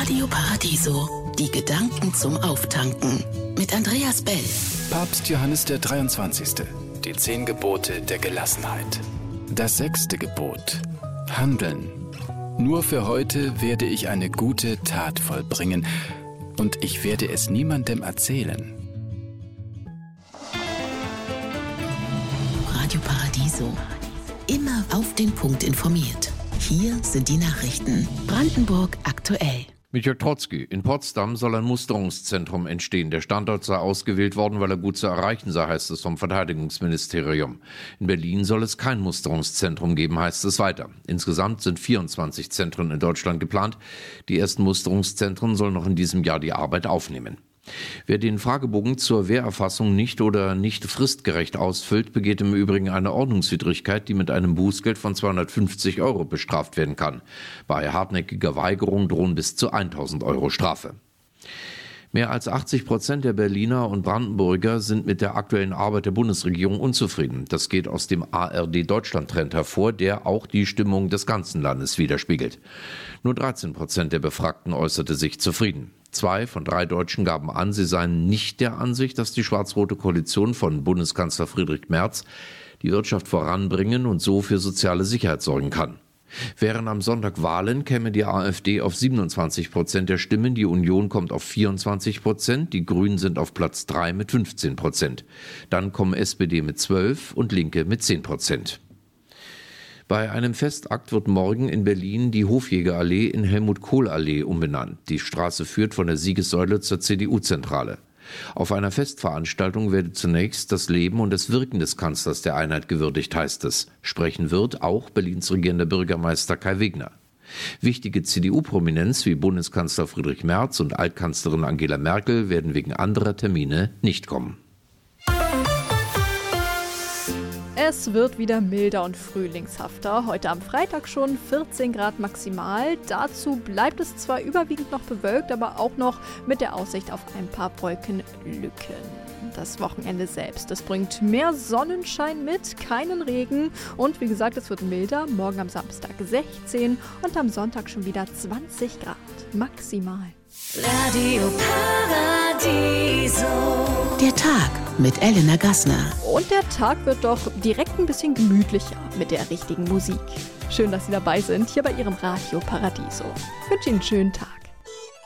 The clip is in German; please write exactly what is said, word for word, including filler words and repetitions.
Radio Paradiso. Die Gedanken zum Auftanken. Mit Andreas Bell. Papst Johannes der dreiundzwanzigste. Die zehn Gebote der Gelassenheit. Das sechste Gebot. Handeln. Nur für heute werde ich eine gute Tat vollbringen und ich werde es niemandem erzählen. Radio Paradiso. Immer auf den Punkt informiert. Hier sind die Nachrichten. Brandenburg aktuell. Mit Jörg Trotzki. In Potsdam soll ein Musterungszentrum entstehen. Der Standort sei ausgewählt worden, weil er gut zu erreichen sei, heißt es vom Verteidigungsministerium. In Berlin soll es kein Musterungszentrum geben, heißt es weiter. Insgesamt sind vierundzwanzig Zentren in Deutschland geplant. Die ersten Musterungszentren sollen noch in diesem Jahr die Arbeit aufnehmen. Wer den Fragebogen zur Wehrerfassung nicht oder nicht fristgerecht ausfüllt, begeht im Übrigen eine Ordnungswidrigkeit, die mit einem Bußgeld von zweihundertfünfzig Euro bestraft werden kann. Bei hartnäckiger Weigerung drohen bis zu tausend Euro Strafe. Mehr als achtzig Prozent der Berliner und Brandenburger sind mit der aktuellen Arbeit der Bundesregierung unzufrieden. Das geht aus dem A R D-Deutschland-Trend hervor, der auch die Stimmung des ganzen Landes widerspiegelt. Nur dreizehn Prozent der Befragten äußerte sich zufrieden. Zwei von drei Deutschen gaben an, sie seien nicht der Ansicht, dass die schwarz-rote Koalition von Bundeskanzler Friedrich Merz die Wirtschaft voranbringen und so für soziale Sicherheit sorgen kann. Wären am Sonntag Wahlen, käme die AfD auf siebenundzwanzig Prozent der Stimmen, die Union kommt auf vierundzwanzig Prozent, die Grünen sind auf Platz drei mit fünfzehn Prozent. Dann kommen S P D mit zwölf und Linke mit zehn Prozent. Bei einem Festakt wird morgen in Berlin die Hofjägerallee in Helmut-Kohl-Allee umbenannt. Die Straße führt von der Siegessäule zur C D U-Zentrale. Auf einer Festveranstaltung werde zunächst das Leben und das Wirken des Kanzlers der Einheit gewürdigt, heißt es. Sprechen wird auch Berlins regierender Bürgermeister Kai Wegner. Wichtige C D U-Prominenz wie Bundeskanzler Friedrich Merz und Altkanzlerin Angela Merkel werden wegen anderer Termine nicht kommen. Es wird wieder milder und frühlingshafter. Heute am Freitag schon vierzehn Grad maximal. Dazu bleibt es zwar überwiegend noch bewölkt, aber auch noch mit der Aussicht auf ein paar Wolkenlücken. Das Wochenende selbst, das bringt mehr Sonnenschein mit, keinen Regen und wie gesagt, es wird milder. Morgen am Samstag sechzehn und am Sonntag schon wieder zwanzig Grad maximal. Radio Paradiso. Der Tag mit Elena Gassner. Und der Tag wird doch direkt ein bisschen gemütlicher mit der richtigen Musik. Schön, dass Sie dabei sind, hier bei Ihrem Radio Paradiso. Ich wünsche Ihnen einen schönen Tag.